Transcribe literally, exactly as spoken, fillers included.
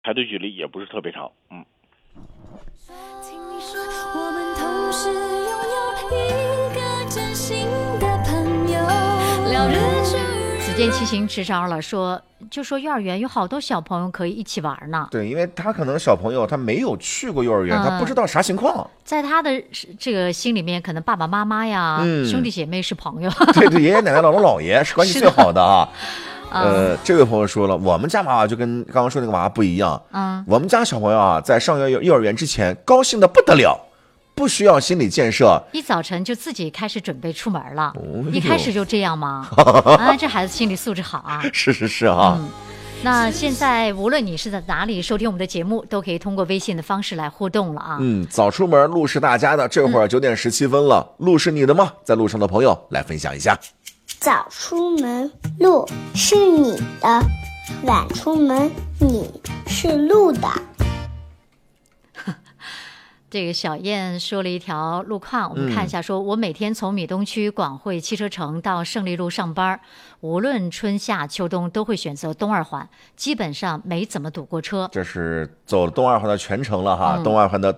排队距离也不是特别长。嗯。 听你说，我们同时拥有一个真心的朋友，聊日出。 子健骑行支招了，说就说幼儿园有好多小朋友可以一起玩呢。 对，因为他可能小朋友他没有去过幼儿园， 嗯、 他不知道啥情况。 在他的这个心里面，可能爸爸妈妈呀、嗯、兄弟姐妹是朋友。 对对，爷爷奶奶、姥姥姥爷是关系最好的啊。呃，这位朋友说了，我们家娃娃就跟刚刚说那个娃娃不一样。嗯，我们家小朋友啊，在上幼幼儿园之前，高兴的不得了。不需要心理建设， 一早晨就自己开始准备出门了。哦、一开始就这样吗？啊，这孩子心理素质好啊！ 是是是啊。 嗯，那现在无论你是在哪里收听我们的节目，都可以通过微信的方式来互动了啊。 嗯，早出门路是大家的，这会儿九点十七分了，嗯、路是你的吗？在路上的朋友来分享一下。 早出门路是你的，晚出门你是路的。 这个小燕说了一条路况，我们看一下说，说、嗯、我每天从米东区广汇汽车城到胜利路上班，无论春夏秋冬都会选择东二环，基本上没怎么堵过车。 这是走东二环的全程了哈，嗯、东二环的。